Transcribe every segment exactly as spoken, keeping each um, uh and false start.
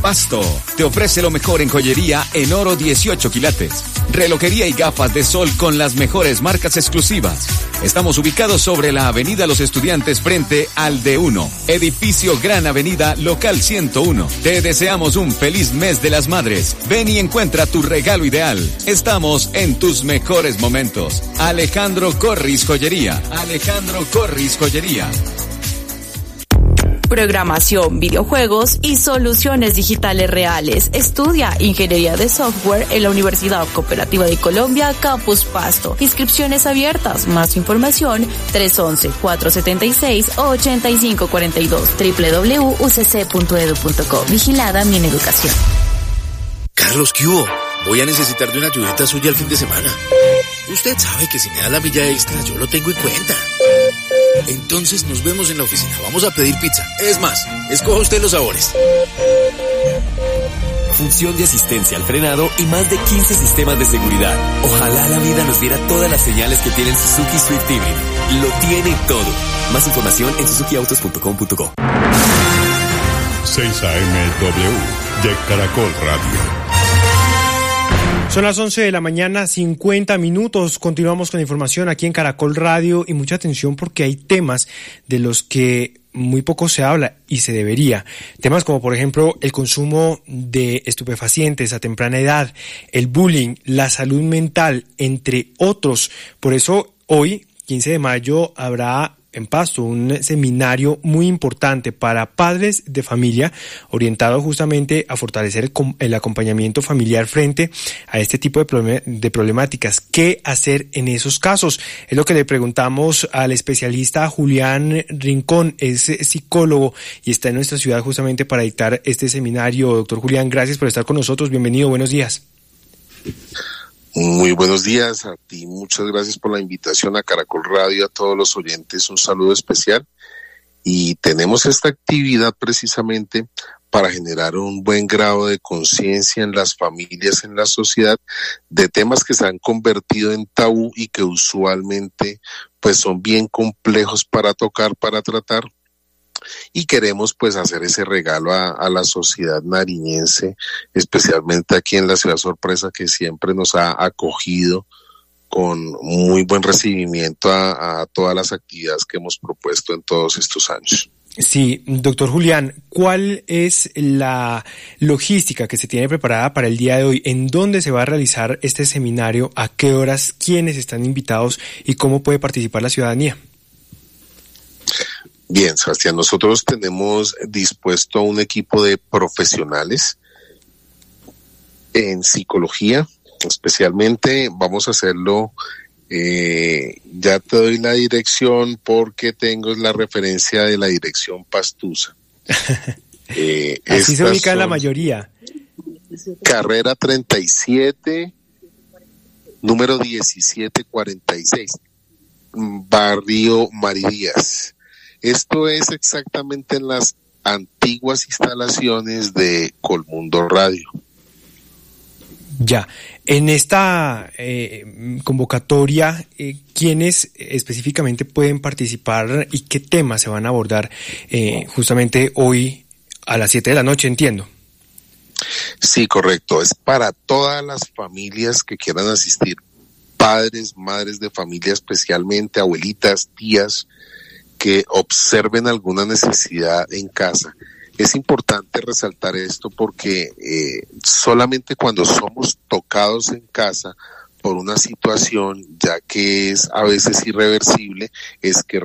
Pasto te ofrece lo mejor en joyería en oro dieciocho quilates, relojería y gafas de sol con las mejores marcas exclusivas. Estamos ubicados sobre la Avenida Los Estudiantes frente al D uno, edificio Gran Avenida, local ciento uno. Te deseamos un feliz mes de las madres. Ven y encuentra tu regalo ideal. Estamos en tus mejores momentos. Alejandro Corris Joyería. Alejandro Corris Joyería. Programación, videojuegos y soluciones digitales reales. Estudia Ingeniería de Software en la Universidad Cooperativa de Colombia, Campus Pasto. Inscripciones abiertas. Más información tres once, cuatro setenta y seis, ochenta y cinco cuarenta y dos. doble u doble u doble u punto u c c punto e d u punto co. Vigilada Mineducación. Carlos, ¿qué hubo? Voy a necesitar de una ayudita suya el fin de semana. Usted sabe que si me da la milla extra, yo lo tengo en cuenta. Entonces nos vemos en la oficina. Vamos a pedir pizza. Es más, escoja usted los sabores. Función de asistencia al frenado y más de quince sistemas de seguridad. Ojalá la vida nos diera todas las señales que tiene el Suzuki Swift Hybrid. Lo tiene todo. Más información en suzuki autos punto com punto co. seis A M W de Caracol Radio. Son las once de la mañana, cincuenta minutos. Continuamos con la información aquí en Caracol Radio y mucha atención porque hay temas de los que muy poco se habla y se debería. Temas como, por ejemplo, el consumo de estupefacientes a temprana edad, el bullying, la salud mental, entre otros. Por eso, hoy, quince de mayo, habrá en Pasto un seminario muy importante para padres de familia orientado justamente a fortalecer el, el acompañamiento familiar frente a este tipo de, problem- de problemáticas. ¿Qué hacer en esos casos? Es lo que le preguntamos al especialista Julián Rincón, es psicólogo y está en nuestra ciudad justamente para dictar este seminario. Doctor Julián, gracias por estar con nosotros. Bienvenido, buenos días. Muy buenos días a ti, muchas gracias por la invitación a Caracol Radio, a todos los oyentes, un saludo especial. Y tenemos esta actividad precisamente para generar un buen grado de conciencia en las familias, en la sociedad, de temas que se han convertido en tabú y que usualmente pues son bien complejos para tocar, para tratar. Y queremos pues hacer ese regalo a, a la sociedad nariñense, especialmente aquí en la ciudad sorpresa, que siempre nos ha acogido con muy buen recibimiento a, a todas las actividades que hemos propuesto en todos estos años. Sí, doctor Julián, ¿cuál es la logística que se tiene preparada para el día de hoy? ¿En dónde se va a realizar este seminario? ¿A qué horas? ¿Quiénes están invitados? ¿Y cómo puede participar la ciudadanía? Bien, Sebastián, nosotros tenemos dispuesto un equipo de profesionales en psicología, especialmente vamos a hacerlo, eh, ya te doy la dirección porque tengo la referencia de la dirección Pastusa. Eh, Así se ubica la mayoría. Carrera treinta y siete, número diecisiete cuarenta y seis, barrio Maridías. Esto es exactamente en las antiguas instalaciones de Colmundo Radio. Ya, en esta eh, convocatoria, eh, ¿quiénes específicamente pueden participar y qué temas se van a abordar eh, justamente hoy a las siete de la noche, entiendo? Sí, correcto. Es para todas las familias que quieran asistir, padres, madres de familia, especialmente abuelitas, tías, que observen alguna necesidad en casa. Es importante resaltar esto porque eh, solamente cuando somos tocados en casa por una situación, ya que es a veces irreversible, es que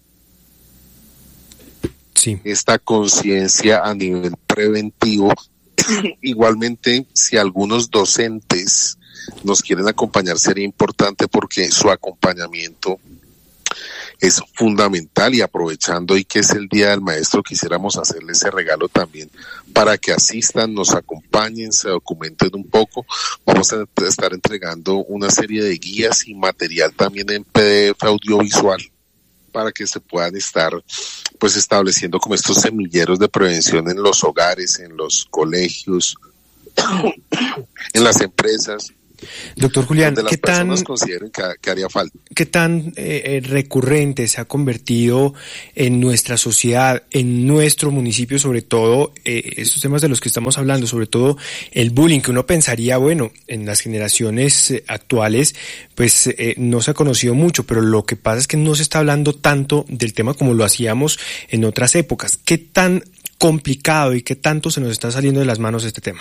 sí. Esta conciencia a nivel preventivo. Igualmente, si algunos docentes nos quieren acompañar, sería importante porque su acompañamiento es fundamental, y aprovechando hoy que es el Día del Maestro, quisiéramos hacerle ese regalo también para que asistan, nos acompañen, se documenten un poco. Vamos a estar entregando una serie de guías y material también en P D F audiovisual para que se puedan estar pues estableciendo como estos semilleros de prevención en los hogares, en los colegios, en las empresas, Doctor Julián, donde las ¿qué tan, personas consideren que, que haría falta. ¿Qué tan eh, recurrente se ha convertido en nuestra sociedad, en nuestro municipio, sobre todo, eh, estos temas de los que estamos hablando, sobre todo el bullying, que uno pensaría, bueno, en las generaciones eh, actuales, pues eh, no se ha conocido mucho, pero lo que pasa es que no se está hablando tanto del tema como lo hacíamos en otras épocas. ¿Qué tan complicado y qué tanto se nos está saliendo de las manos este tema?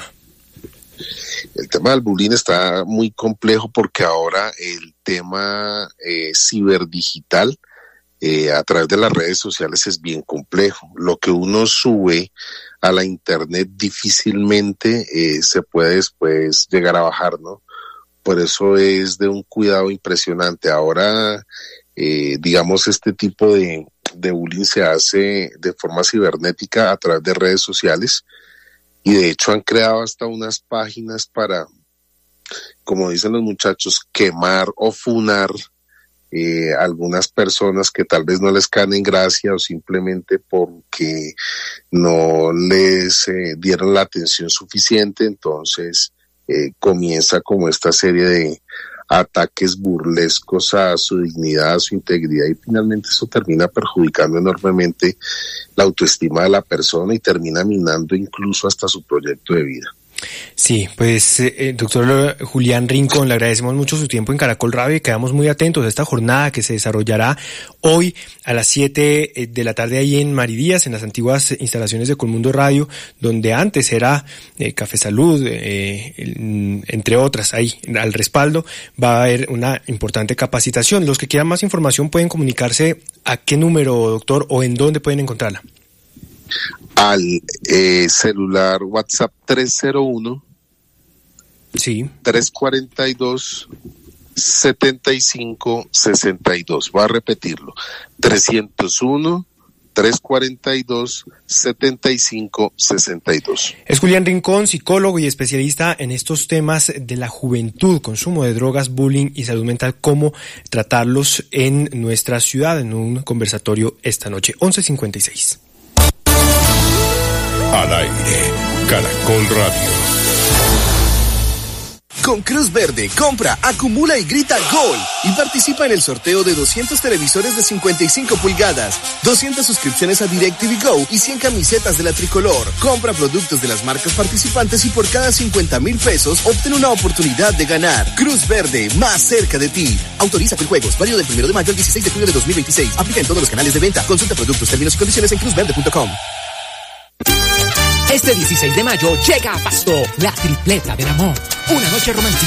El tema del bullying está muy complejo porque ahora el tema eh, ciberdigital eh, a través de las redes sociales es bien complejo. Lo que uno sube a la internet difícilmente eh, se puede después llegar a bajar, ¿no? Por eso es de un cuidado impresionante. Ahora, eh, digamos, este tipo de, de bullying se hace de forma cibernética a través de redes sociales. Y de hecho han creado hasta unas páginas para, como dicen los muchachos, quemar o funar eh, algunas personas que tal vez no les caen en gracia o simplemente porque no les eh, dieron la atención suficiente. Entonces eh, comienza como esta serie de ataques burlescos a su dignidad, a su integridad, y finalmente eso termina perjudicando enormemente la autoestima de la persona y termina minando incluso hasta su proyecto de vida. Sí, pues eh, doctor Julián Rincón, le agradecemos mucho su tiempo en Caracol Radio y quedamos muy atentos a esta jornada que se desarrollará hoy a las siete de la tarde ahí en Maridías, en las antiguas instalaciones de Colmundo Radio, donde antes era eh, Café Salud, eh, entre otras, ahí al respaldo va a haber una importante capacitación. Los que quieran más información pueden comunicarse a qué número, doctor, o en dónde pueden encontrarla. Al eh, celular WhatsApp tres cero uno, sí, tres cuatro dos, siete cinco seis dos. Voy a repetirlo. tres cero uno, tres cuatro dos, siete cinco seis dos. Es Julián Rincón, psicólogo y especialista en estos temas de la juventud, consumo de drogas, bullying y salud mental, cómo tratarlos en nuestra ciudad, en un conversatorio esta noche, once cincuenta y seis. Al aire, Caracol Radio. Con Cruz Verde, compra, acumula y grita ¡Gol! Y participa en el sorteo de doscientos televisores de cincuenta y cinco pulgadas, doscientas suscripciones a DirecTV Go y cien camisetas de la tricolor. Compra productos de las marcas participantes y por cada cincuenta mil pesos obtén una oportunidad de ganar. Cruz Verde, más cerca de ti. Autoriza con juegos, válido del primero de mayo al dieciséis de junio de dos mil veintiséis. Aplica en todos los canales de venta. Consulta productos, términos y condiciones en cruz verde punto com. Este dieciséis de mayo llega a Pasto la tripleta del amor. Una noche romántica